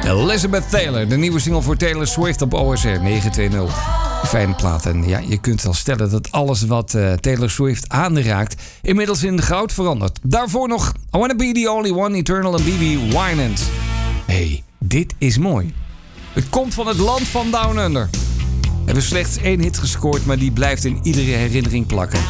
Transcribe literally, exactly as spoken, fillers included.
Elizabeth Taylor, de nieuwe single voor Taylor Swift op O S R negen twee nul. Fijne plaat. En ja, je kunt wel stellen dat alles wat uh, Taylor Swift aanraakt inmiddels in goud verandert. Daarvoor nog I Wanna Be The Only One, Eternal en B B Winans. Hey, dit is mooi. Het komt van het land van Down Under. Hebben slechts één hit gescoord, maar die blijft in iedere herinnering plakken.